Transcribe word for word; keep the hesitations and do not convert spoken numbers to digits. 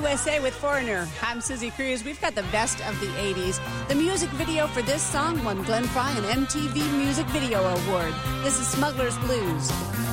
U S A with Foreigner. I'm Susie Cruz. We've got the best of the eighties. The music video for this song won Glenn Frey an M T V Music Video Award. This is Smuggler's Blues.